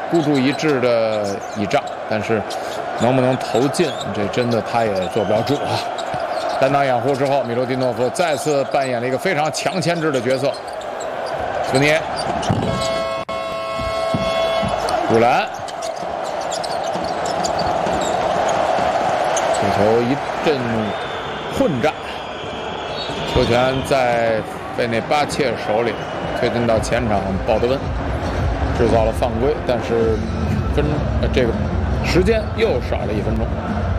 孤注一掷的倚仗，但是能不能投进，这真的他也做不了主啊。单挡掩护之后，米罗蒂诺夫再次扮演了一个非常强牵制的角色。斯科涅，古兰，这球一阵混战，球权在费内巴切手里，推进到前场，鲍德温制造了犯规，但是这个时间又少了1分钟。